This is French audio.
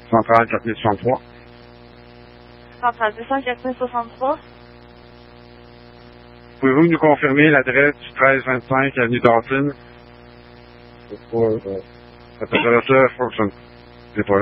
Centrale 4063. Centrale 204 Pouvez-vous nous confirmer l'adresse du 1325 avenue Dawson? Cet opérateur fonctionne. C'est pas